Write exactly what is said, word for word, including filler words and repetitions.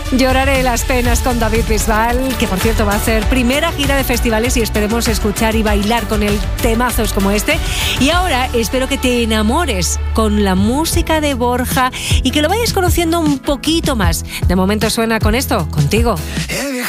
Lloraré las penas con David Bisbal, que por cierto va a hacer primera gira de festivales y esperemos escuchar y bailar con él temazos como este. Y ahora espero que te enamores con la música de Borja y que lo vayas conociendo un poquito más. De momento suena con esto, contigo.